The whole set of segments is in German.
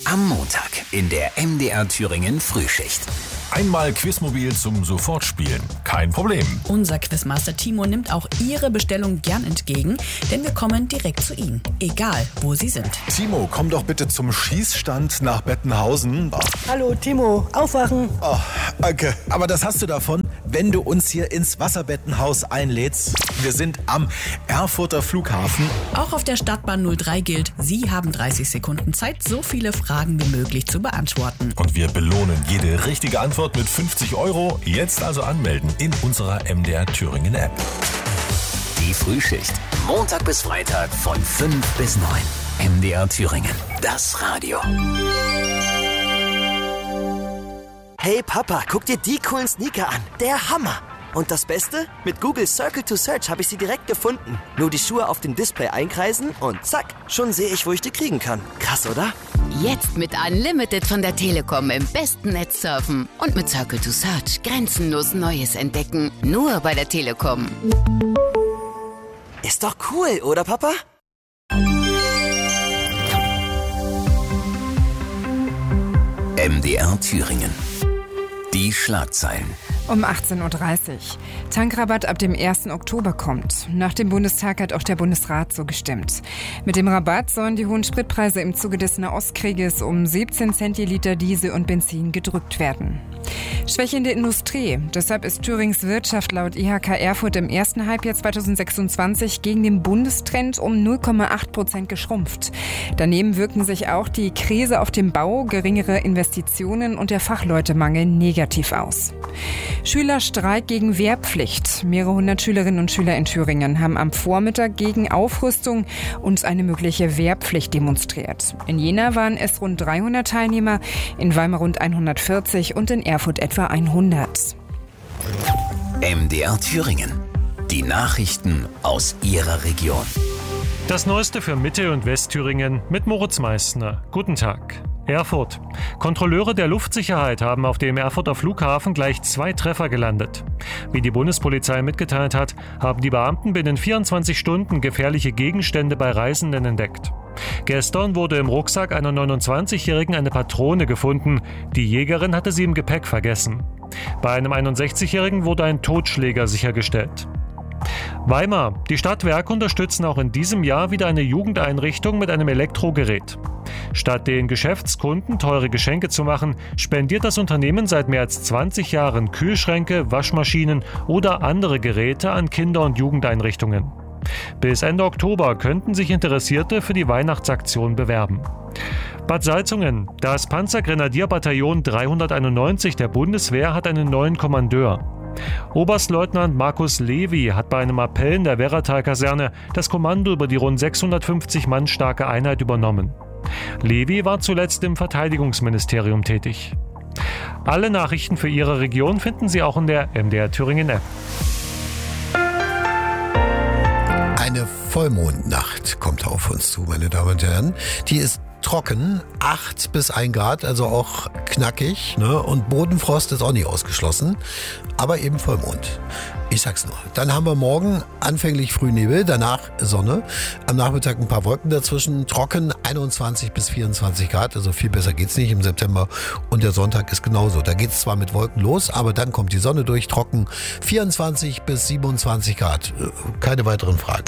Am Montag in der MDR Thüringen Frühschicht. Einmal Quizmobil zum Sofortspielen. Kein Problem. Unser Quizmaster Timo nimmt auch Ihre Bestellung gern entgegen, denn wir kommen direkt zu Ihnen, egal wo Sie sind. Timo, komm doch bitte zum Schießstand nach Bettenhausen. Hallo Timo, aufwachen. Oh, danke. Aber das hast du davon, wenn du uns hier ins Wasserbettenhaus einlädst. Wir sind am Erfurter Flughafen. Auch auf der Stadtbahn 03 gilt, Sie haben 30 Sekunden Zeit, so viele Fragen wie möglich zu beantworten. Und wir belohnen jede richtige Antwort mit 50 €. Jetzt also anmelden in unserer MDR Thüringen App. Die Frühschicht. Montag bis Freitag von 5 bis 9. MDR Thüringen. Das Radio. Hey Papa, guck dir die coolen Sneaker an. Der Hammer. Und das Beste? Mit Google Circle to Search habe ich sie direkt gefunden. Nur die Schuhe auf dem Display einkreisen und zack, schon sehe ich, wo ich die kriegen kann. Krass, oder? Jetzt mit Unlimited von der Telekom im besten Netz surfen und mit Circle to Search grenzenlos Neues entdecken. Nur bei der Telekom. Ist doch cool, oder Papa? MDR Thüringen. Die Schlagzeilen. Um 18:30 Uhr. Tankrabatt ab dem 1. Oktober kommt. Nach dem Bundestag hat auch der Bundesrat so gestimmt. Mit dem Rabatt sollen die hohen Spritpreise im Zuge des Nahostkrieges um 17 Zentiliter Diesel und Benzin gedrückt werden. Schwäche in der Industrie. Deshalb ist Thürings Wirtschaft laut IHK Erfurt im ersten Halbjahr 2026 gegen den Bundestrend um 0,8% geschrumpft. Daneben wirken sich auch die Krise auf dem Bau, geringere Investitionen und der Fachleutemangel negativ aus. Schülerstreik gegen Wehrpflicht. Mehrere hundert Schülerinnen und Schüler in Thüringen haben am Vormittag gegen Aufrüstung und eine mögliche Wehrpflicht demonstriert. In Jena waren es rund 300 Teilnehmer, in Weimar rund 140 und in Erfurt etwa 100. MDR Thüringen. Die Nachrichten aus Ihrer Region. Das Neueste für Mitte- und Westthüringen mit Moritz Meissner. Guten Tag. Erfurt. Kontrolleure der Luftsicherheit haben auf dem Erfurter Flughafen gleich 2 Treffer gelandet. Wie die Bundespolizei mitgeteilt hat, haben die Beamten binnen 24 Stunden gefährliche Gegenstände bei Reisenden entdeckt. Gestern wurde im Rucksack einer 29-Jährigen eine Patrone gefunden. Die Jägerin hatte sie im Gepäck vergessen. Bei einem 61-Jährigen wurde ein Totschläger sichergestellt. Weimar. Die Stadtwerke unterstützen auch in diesem Jahr wieder eine Jugendeinrichtung mit einem Elektrogerät. Statt den Geschäftskunden teure Geschenke zu machen, spendiert das Unternehmen seit mehr als 20 Jahren Kühlschränke, Waschmaschinen oder andere Geräte an Kinder- und Jugendeinrichtungen. Bis Ende Oktober könnten sich Interessierte für die Weihnachtsaktion bewerben. Bad Salzungen. Das Panzergrenadierbataillon 391 der Bundeswehr hat einen neuen Kommandeur. Oberstleutnant Markus Levy hat bei einem Appell in der Werratal-Kaserne das Kommando über die rund 650 Mann starke Einheit übernommen. Levy war zuletzt im Verteidigungsministerium tätig. Alle Nachrichten für Ihre Region finden Sie auch in der MDR Thüringen App. Eine Vollmondnacht kommt auf uns zu, meine Damen und Herren. Die ist trocken, 8 bis 1 Grad, also auch knackig, ne? Und Bodenfrost ist auch nicht ausgeschlossen, aber eben Vollmond. Ich sag's nur. Dann haben wir morgen anfänglich Frühnebel, danach Sonne, am Nachmittag ein paar Wolken dazwischen, trocken 21 bis 24 Grad, also viel besser geht's nicht im September und der Sonntag ist genauso. Da geht's zwar mit Wolken los, aber dann kommt die Sonne durch, trocken 24 bis 27 Grad. Keine weiteren Fragen.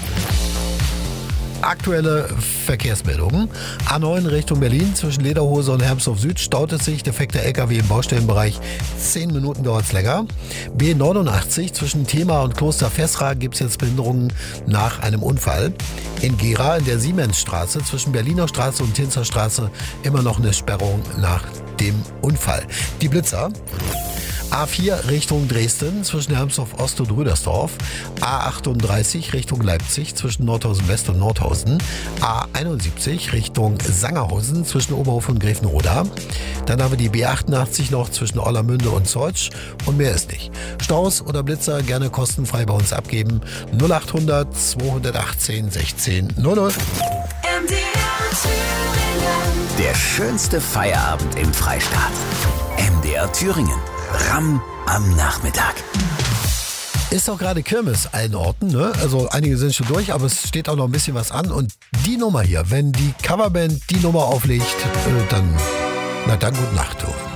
Aktuelle Verkehrsmeldungen. A9 Richtung Berlin zwischen Lederhose und Hermsdorf Süd staut es sich. Defekter LKW im Baustellenbereich. 10 Minuten dauert es länger. B89 zwischen Thema und Kloster Fessra gibt es jetzt Behinderungen nach einem Unfall. In Gera in der Siemensstraße zwischen Berliner Straße und Tinzer Straße immer noch eine Sperrung nach dem Unfall. Die Blitzer. A4 Richtung Dresden zwischen Hermsdorf Ost und Rüdersdorf. A38 Richtung Leipzig zwischen Nordhausen West und Nordhausen. A71 Richtung Sangerhausen zwischen Oberhof und Grevenroda. Dann haben wir die B88 noch zwischen Orlamünde und Zorch und mehr ist nicht. Staus oder Blitzer gerne kostenfrei bei uns abgeben. 0800 218 16 00. Der schönste Feierabend im Freistaat. MDR Thüringen. Ramm am Nachmittag. Ist doch gerade Kirmes allen Orten, ne? Also einige sind schon durch, aber es steht auch noch ein bisschen was an. Und die Nummer hier, wenn die Coverband die Nummer auflegt, dann gute Nacht, du.